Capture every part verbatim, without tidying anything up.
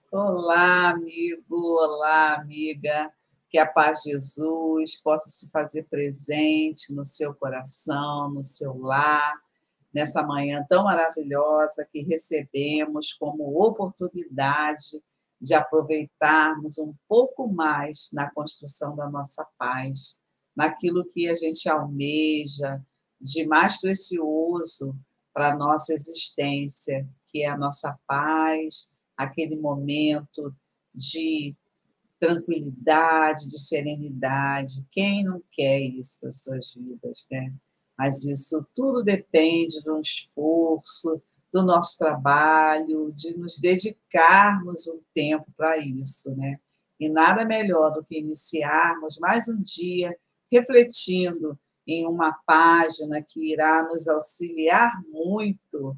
Olá, amigo, olá, amiga. Que a paz de Jesus possa se fazer presente no seu coração, no seu lar, nessa manhã tão maravilhosa que recebemos como oportunidade de aproveitarmos um pouco mais na construção da nossa paz, naquilo que a gente almeja de mais precioso para a nossa existência, que é a nossa paz, aquele momento de tranquilidade, de serenidade. Quem não quer isso para as suas vidas, né? Mas isso tudo depende de um esforço, do nosso trabalho, de nos dedicarmos um tempo para isso, né? E nada melhor do que iniciarmos mais um dia refletindo em uma página que irá nos auxiliar muito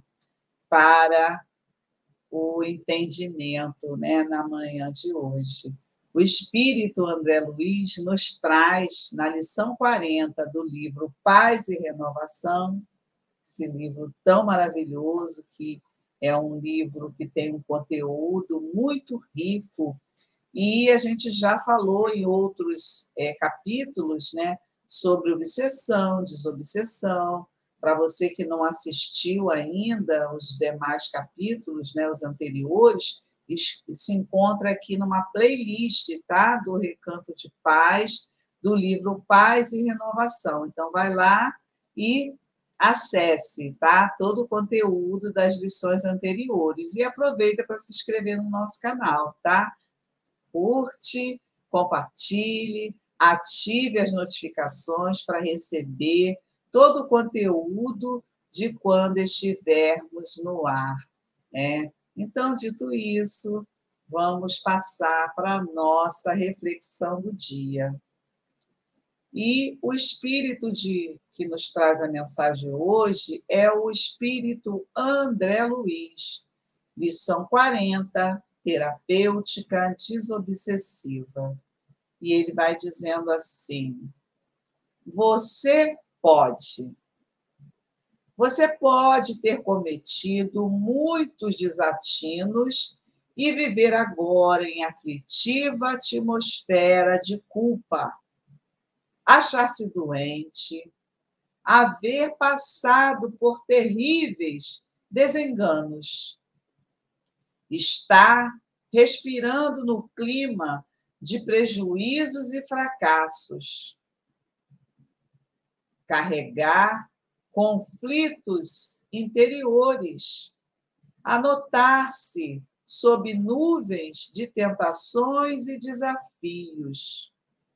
para o entendimento, né, na manhã de hoje. O Espírito André Luiz nos traz, na lição quarenta do livro Paz e Renovação, esse livro tão maravilhoso, que é um livro que tem um conteúdo muito rico, e a gente já falou em outros é, capítulos, né, sobre obsessão, desobsessão. Para você que não assistiu ainda os demais capítulos, né, os anteriores, se encontra aqui numa playlist, tá? Do Recanto de Paz, do livro Paz e Renovação. Então, vai lá e acesse, tá? Todo o conteúdo das lições anteriores. E aproveita para se inscrever no nosso canal, tá? Curte, compartilhe, ative as notificações para receber todo o conteúdo de quando estivermos no ar, né? Então, dito isso, vamos passar para a nossa reflexão do dia. E o espírito de, que nos traz a mensagem hoje é o espírito André Luiz, lição quarenta, terapêutica desobsessiva. E ele vai dizendo assim: você pode. Você pode ter cometido muitos desatinos e viver agora em aflitiva atmosfera de culpa, achar-se doente, haver passado por terríveis desenganos, estar respirando no clima de prejuízos e fracassos, carregar conflitos interiores, anotar-se sob nuvens de tentações e desafios,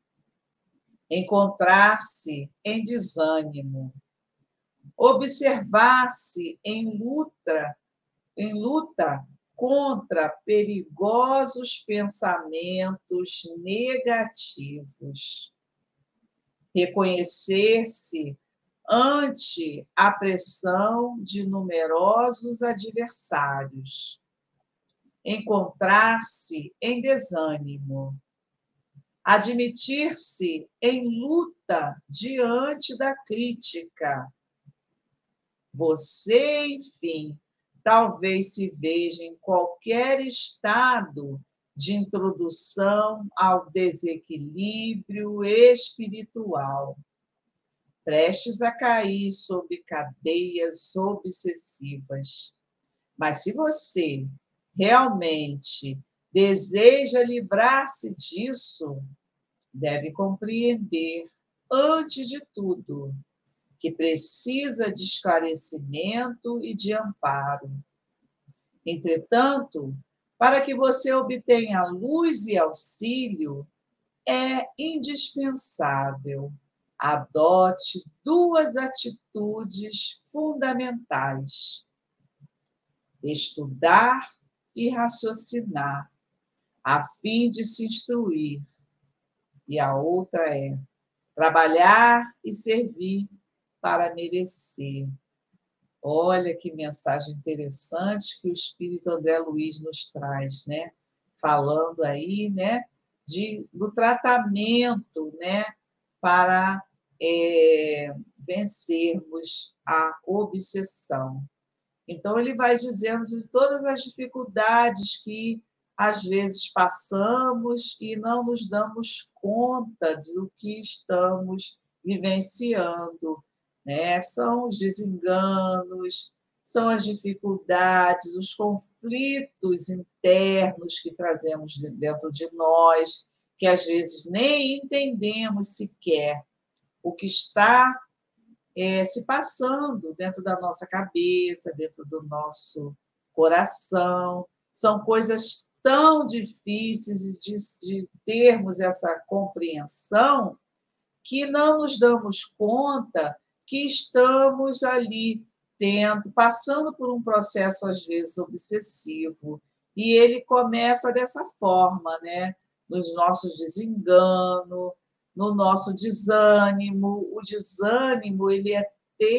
encontrar-se em desânimo, observar-se em luta, em luta contra perigosos pensamentos negativos, reconhecer-se ante a pressão de numerosos adversários, encontrar-se em desânimo, admitir-se em luta diante da crítica. Você, enfim, talvez se veja em qualquer estado de introdução ao desequilíbrio espiritual, prestes a cair sob cadeias obsessivas. Mas se você realmente deseja livrar-se disso, deve compreender, antes de tudo, que precisa de esclarecimento e de amparo. Entretanto, para que você obtenha luz e auxílio, é indispensável adote duas atitudes fundamentais: estudar e raciocinar, a fim de se instruir. E a outra é trabalhar e servir para merecer. Olha que mensagem interessante que o Espírito André Luiz nos traz, né? Falando aí, né, de, do tratamento, né, para é, vencermos a obsessão. Então, ele vai dizendo de todas as dificuldades que às vezes passamos e não nos damos conta do que estamos vivenciando, né? São os desenganos, são as dificuldades, os conflitos internos que trazemos dentro de nós, que às vezes nem entendemos sequer o que está é, se passando dentro da nossa cabeça, dentro do nosso coração. São coisas tão difíceis de, de termos essa compreensão que não nos damos conta que estamos ali tendo, passando por um processo, às vezes, obsessivo. E ele começa dessa forma, né? Nos nossos desenganos, no nosso desânimo. O desânimo ele é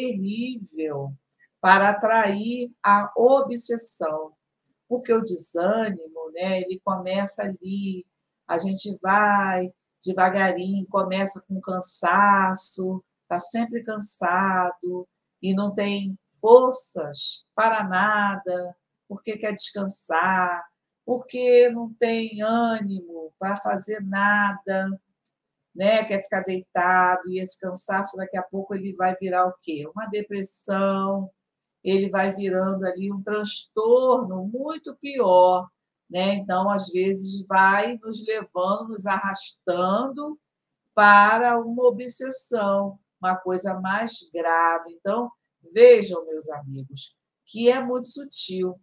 terrível para atrair a obsessão, porque o desânimo, né, ele começa ali, a gente vai devagarinho, começa com cansaço, está sempre cansado e não tem forças para nada, porque quer descansar, porque não tem ânimo para fazer nada, né? Quer ficar deitado, e esse cansaço daqui a pouco ele vai virar o quê? Uma depressão, ele vai virando ali um transtorno muito pior, né? Então, às vezes, vai nos levando, nos arrastando para uma obsessão, uma coisa mais grave. Então, vejam, meus amigos, que é muito sutil.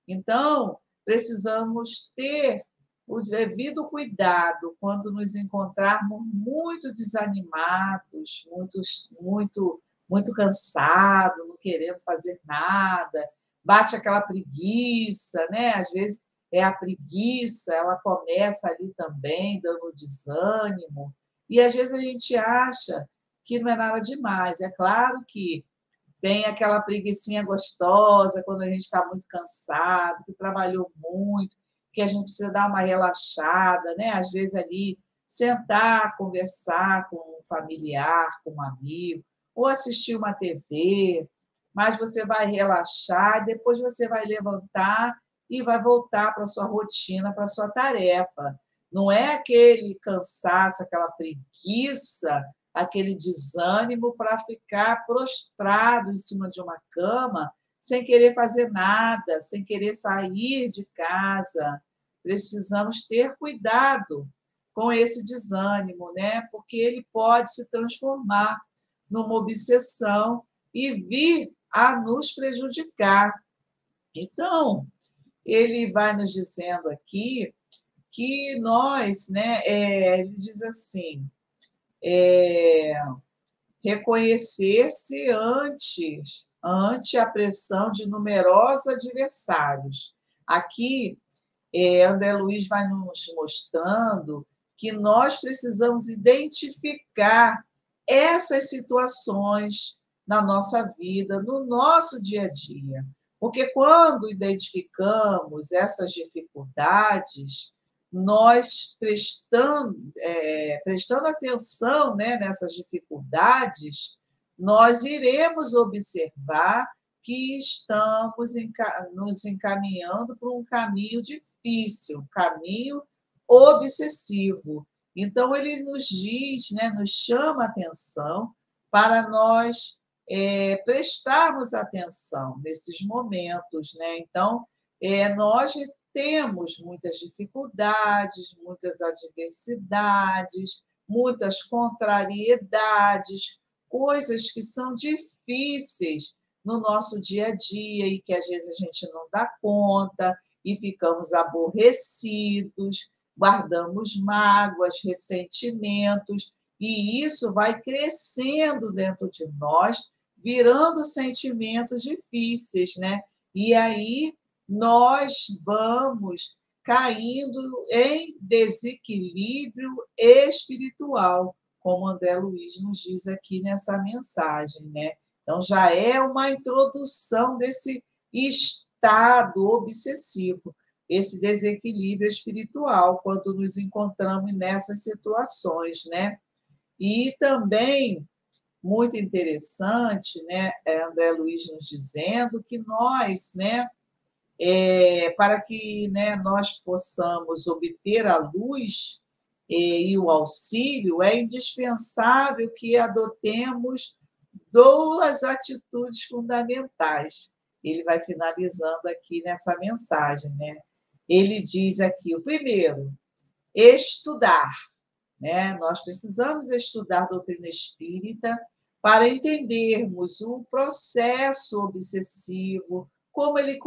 Então, precisamos ter o devido cuidado quando nos encontrarmos muito desanimados, muito, muito, muito cansados, não querendo fazer nada, bate aquela preguiça, né? Às vezes é a preguiça, ela começa ali também, dando desânimo, e às vezes a gente acha que não é nada demais. É claro que tem aquela preguicinha gostosa quando a gente está muito cansado, que trabalhou muito, que a gente precisa dar uma relaxada, né? Às vezes ali sentar, conversar com um familiar, com um amigo, ou assistir uma T V, mas você vai relaxar, depois você vai levantar e vai voltar para a sua rotina, para a sua tarefa. Não é aquele cansaço, aquela preguiça, aquele desânimo para ficar prostrado em cima de uma cama, sem querer fazer nada, sem querer sair de casa. Precisamos ter cuidado com esse desânimo, né? Porque ele pode se transformar numa obsessão e vir a nos prejudicar. Então, ele vai nos dizendo aqui que nós, né, é, ele diz assim, é, reconhecer-se antes, ante a pressão de numerosos adversários. Aqui, é, André Luiz vai nos mostrando que nós precisamos identificar essas situações na nossa vida, no nosso dia a dia. Porque quando identificamos essas dificuldades, nós prestando, é, prestando atenção, né, nessas dificuldades, nós iremos observar que estamos nos encaminhando para um caminho difícil, um caminho obsessivo. Então, ele nos diz, né, nos chama a atenção para nós é, prestarmos atenção nesses momentos, né? Então, é, nós temos muitas dificuldades, muitas adversidades, muitas contrariedades, coisas que são difíceis no nosso dia a dia e que às vezes a gente não dá conta e ficamos aborrecidos, guardamos mágoas, ressentimentos, e isso vai crescendo dentro de nós, virando sentimentos difíceis, né? E aí nós vamos caindo em desequilíbrio espiritual, como André Luiz nos diz aqui nessa mensagem, né? Então, já é uma introdução desse estado obsessivo, esse desequilíbrio espiritual, quando nos encontramos nessas situações, né? E também, muito interessante, né, André Luiz nos dizendo que nós, né, é, para que, né, nós possamos obter a luz e, e o auxílio, é indispensável que adotemos duas atitudes fundamentais. Ele vai finalizando aqui nessa mensagem, né? Ele diz aqui, o primeiro, estudar, né? Nós precisamos estudar a doutrina espírita para entendermos o processo obsessivo, como ele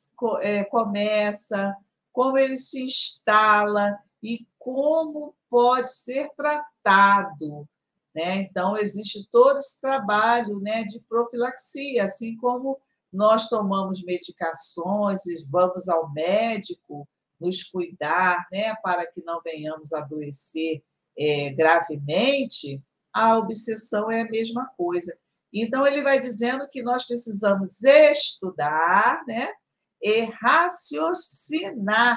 começa, como ele se instala e como pode ser tratado, né? Então, existe todo esse trabalho, né, de profilaxia, assim como nós tomamos medicações e vamos ao médico nos cuidar, né, para que não venhamos a adoecer é, gravemente, a obsessão é a mesma coisa. Então, ele vai dizendo que nós precisamos estudar, né, e raciocinar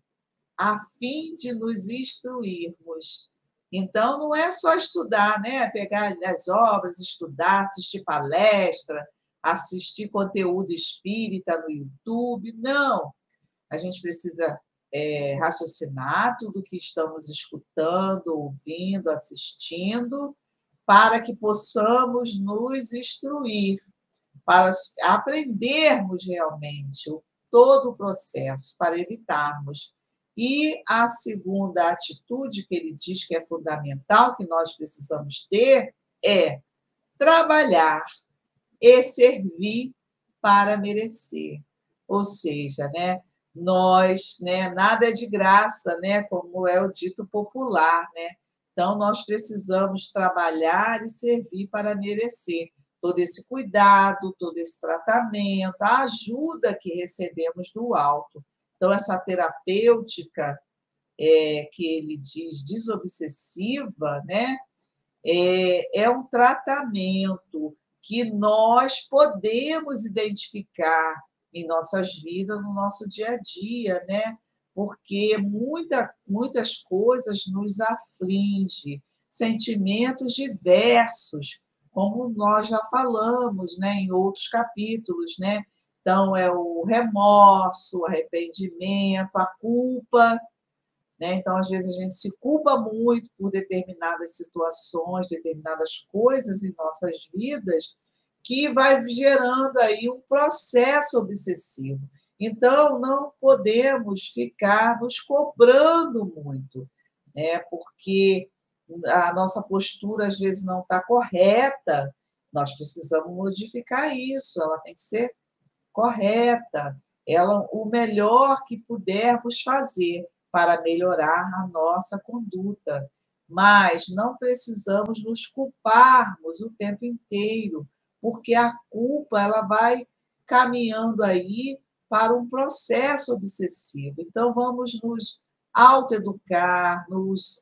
a fim de nos instruirmos. Então, não é só estudar, né? Pegar as obras, estudar, assistir palestra, assistir conteúdo espírita no YouTube. Não. A gente precisa é, raciocinar tudo o que estamos escutando, ouvindo, assistindo, para que possamos nos instruir, para aprendermos realmente todo o processo, para evitarmos. E a segunda atitude que ele diz que é fundamental, que nós precisamos ter, é trabalhar e servir para merecer. Ou seja, né, nós, né, nada é de graça, né, como é o dito popular, né? Então, nós precisamos trabalhar e servir para merecer todo esse cuidado, todo esse tratamento, a ajuda que recebemos do alto. Então, essa terapêutica é, que ele diz desobsessiva, né, é, é um tratamento que nós podemos identificar em nossas vidas, no nosso dia a dia, né? Porque muita, muitas coisas nos afligem, sentimentos diversos, como nós já falamos, né, em outros capítulos, né? Então, é o remorso, o arrependimento, a culpa, né? Então, às vezes, a gente se culpa muito por determinadas situações, determinadas coisas em nossas vidas, que vai gerando aí um processo obsessivo. Então, não podemos ficar nos cobrando muito, né? Porque a nossa postura, às vezes, não está correta, nós precisamos modificar isso, ela tem que ser correta, ela, o melhor que pudermos fazer para melhorar a nossa conduta. Mas não precisamos nos culparmos o tempo inteiro, porque a culpa ela vai caminhando aí para um processo obsessivo. Então, vamos nos autoeducar, nos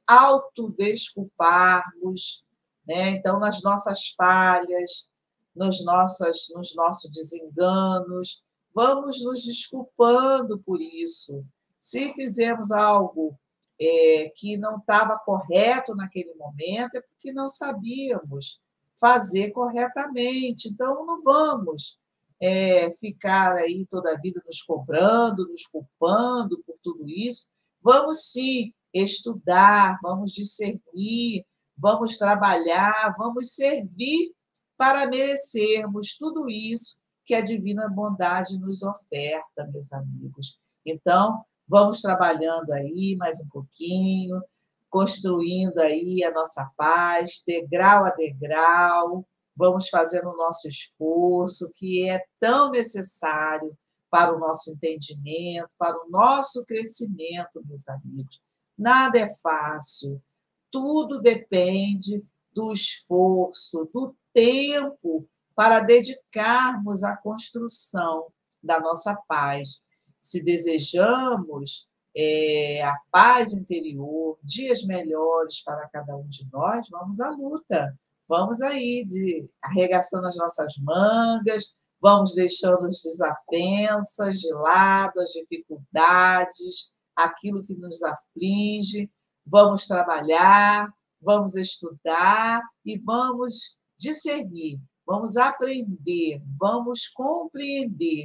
autodesculparmos, né? Então, nas nossas falhas, nos, nossas, nos nossos desenganos, vamos nos desculpando por isso. Se fizemos algo é, que não estava correto naquele momento, é porque não sabíamos fazer corretamente. Então, não vamos é, ficar aí toda a vida nos cobrando, nos culpando por tudo isso. Vamos sim estudar, vamos discernir, vamos trabalhar, vamos servir para merecermos tudo isso que a divina bondade nos oferta, meus amigos. Então, vamos trabalhando aí mais um pouquinho, construindo aí a nossa paz, degrau a degrau, vamos fazendo o nosso esforço, que é tão necessário para o nosso entendimento, para o nosso crescimento, meus amigos. Nada é fácil, tudo depende do esforço, do tempo para dedicarmos à construção da nossa paz. Se desejamos é, a paz interior, dias melhores para cada um de nós, vamos à luta. Vamos aí, de, arregaçando as nossas mangas, vamos deixando as desavenças de lado, as dificuldades, aquilo que nos aflige, vamos trabalhar, vamos estudar e vamos discernir, vamos aprender, vamos compreender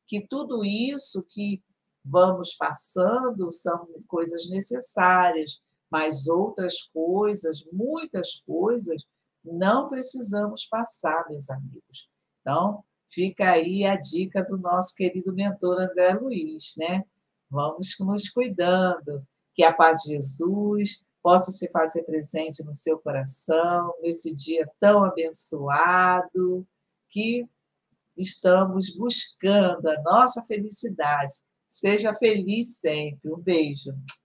que tudo isso que vamos passando são coisas necessárias, mas outras coisas, muitas coisas, não precisamos passar, meus amigos. Então, fica aí a dica do nosso querido mentor André Luiz, né? Vamos nos cuidando, que a paz de Jesus possa se fazer presente no seu coração, nesse dia tão abençoado, que estamos buscando a nossa felicidade. Seja feliz sempre. Um beijo.